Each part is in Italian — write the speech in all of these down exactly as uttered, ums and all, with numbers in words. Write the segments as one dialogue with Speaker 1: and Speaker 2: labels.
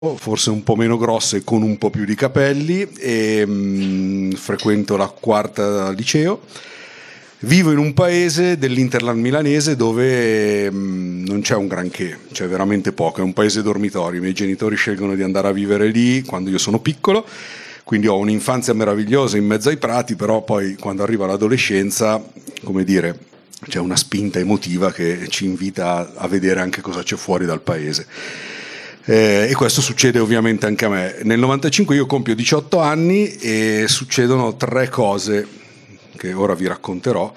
Speaker 1: forse un po' meno grosso e con un po' più di capelli, e mh, frequento la quarta liceo. Vivo in un paese dell'Interland milanese dove mh, non c'è un granché, c'è veramente poco, è un paese dormitorio. I miei genitori scelgono di andare a vivere lì quando io sono piccolo, quindi ho un'infanzia meravigliosa in mezzo ai prati, però poi quando arriva l'adolescenza, come dire, c'è una spinta emotiva che ci invita a vedere anche cosa c'è fuori dal paese. Eh, e questo succede ovviamente anche a me. Nel novantacinque io compio diciotto anni e succedono tre cose che ora vi racconterò,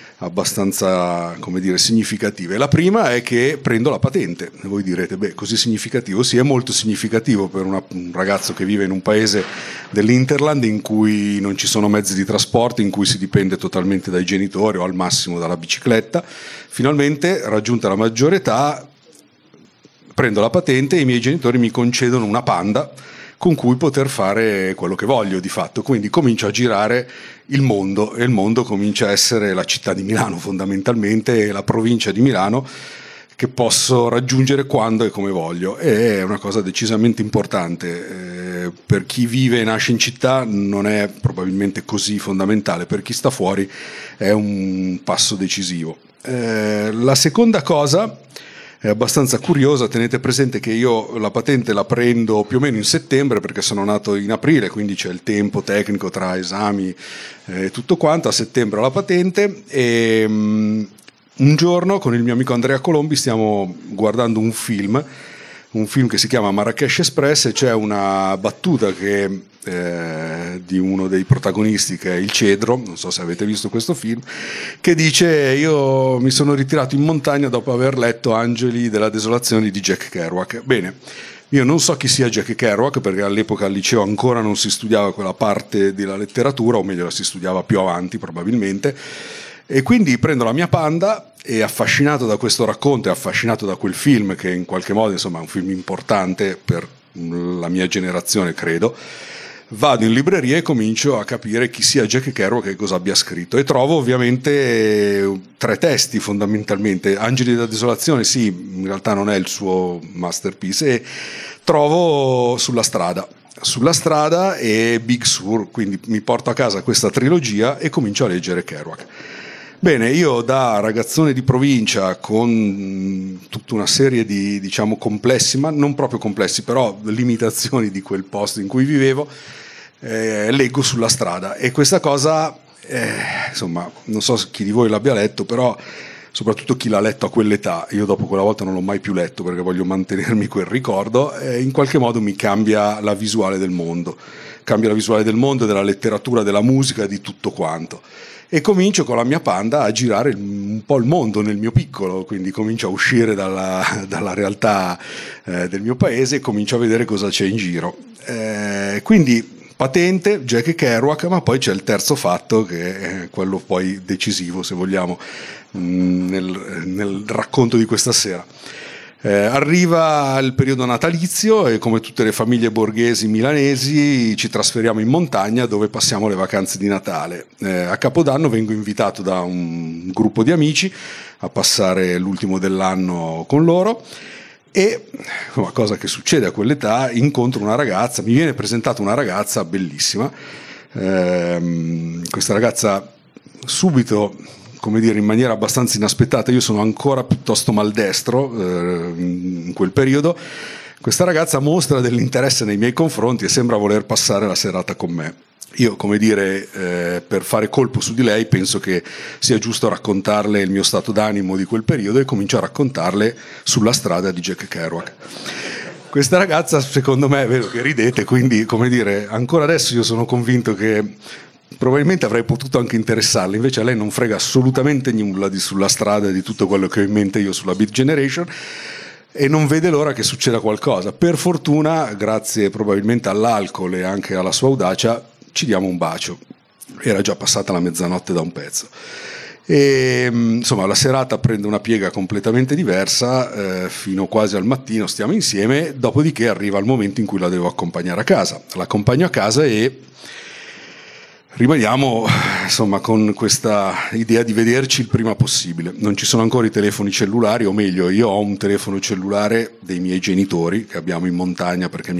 Speaker 1: abbastanza, come dire, significative. La prima è che prendo la patente. Voi direte, beh, così significativo? Sì, è molto significativo per una, un ragazzo che vive in un paese dell'Interland in cui non ci sono mezzi di trasporto, in cui si dipende totalmente dai genitori o al massimo dalla bicicletta. Finalmente, raggiunta la maggiore età, prendo la patente e i miei genitori mi concedono una Panda con cui poter fare quello che voglio di fatto. Quindi comincio a girare il mondo e il mondo comincia a essere la città di Milano fondamentalmente e la provincia di Milano che posso raggiungere quando e come voglio. E è una cosa decisamente importante. Eh, per chi vive e nasce in città non è probabilmente così fondamentale, per chi sta fuori è un passo decisivo. Eh, la seconda cosa è abbastanza curiosa. Tenete presente che io la patente la prendo più o meno in settembre perché sono nato in aprile, quindi c'è il tempo tecnico tra esami e eh, tutto quanto. A settembre ho la patente e um, un giorno con il mio amico Andrea Colombi stiamo guardando un film, un film che si chiama Marrakesh Express, e c'è una battuta che Eh, di uno dei protagonisti che è il Cedro, non so se avete visto questo film, che dice: io mi sono ritirato in montagna dopo aver letto Angeli della desolazione di Jack Kerouac. Bene, io non so chi sia Jack Kerouac perché all'epoca al liceo ancora non si studiava quella parte della letteratura, o meglio la si studiava più avanti probabilmente, e quindi prendo la mia Panda e, affascinato da questo racconto e affascinato da quel film, che in qualche modo insomma è un film importante per la mia generazione credo, vado in libreria e comincio a capire chi sia Jack Kerouac e cosa abbia scritto, e trovo ovviamente tre testi fondamentalmente. Angeli della desolazione sì, in realtà non è il suo masterpiece, e trovo Sulla strada Sulla strada e Big Sur, quindi mi porto a casa questa trilogia e comincio a leggere Kerouac. Bene, io da ragazzone di provincia con tutta una serie di, diciamo, complessi, ma non proprio complessi, però limitazioni di quel posto in cui vivevo, eh, leggo Sulla strada, e questa cosa, eh, insomma, non so chi di voi l'abbia letto, però soprattutto chi l'ha letto a quell'età, io dopo quella volta non l'ho mai più letto perché voglio mantenermi quel ricordo, eh, in qualche modo mi cambia la visuale del mondo, cambia la visuale del mondo, della letteratura, della musica, di tutto quanto. E comincio con la mia Panda a girare un po' il mondo nel mio piccolo, quindi comincio a uscire dalla, dalla realtà eh, del mio paese e comincio a vedere cosa c'è in giro. Eh, quindi patente, Jack Kerouac, ma poi c'è il terzo fatto che è quello poi decisivo, se vogliamo, mh, nel, nel racconto di questa sera. Eh, arriva il periodo natalizio e, come tutte le famiglie borghesi milanesi, ci trasferiamo in montagna dove passiamo le vacanze di Natale. Eh, a Capodanno vengo invitato da un gruppo di amici a passare l'ultimo dell'anno con loro e, una cosa che succede a quell'età, incontro una ragazza, mi viene presentata una ragazza bellissima. Eh, questa ragazza subito, come dire, in maniera abbastanza inaspettata, io sono ancora piuttosto maldestro eh, in quel periodo, questa ragazza mostra dell'interesse nei miei confronti e sembra voler passare la serata con me. Io, come dire, eh, per fare colpo su di lei penso che sia giusto raccontarle il mio stato d'animo di quel periodo e comincio a raccontarle Sulla strada di Jack Kerouac. Questa ragazza, secondo me, vedo che ridete, quindi, come dire, ancora adesso io sono convinto che probabilmente avrei potuto anche interessarle, invece a lei non frega assolutamente nulla di Sulla strada e di tutto quello che ho in mente io sulla Beat Generation, e non vede l'ora che succeda qualcosa. Per fortuna, grazie probabilmente all'alcol e anche alla sua audacia, ci diamo un bacio. Era già passata la mezzanotte da un pezzo. E, insomma, la serata prende una piega completamente diversa, eh, fino quasi al mattino stiamo insieme, dopodiché arriva il momento in cui la devo accompagnare a casa. L'accompagno a casa e rimaniamo insomma con questa idea di vederci il prima possibile. Non ci sono ancora i telefoni cellulari, o meglio, io ho un telefono cellulare dei miei genitori che abbiamo in montagna perché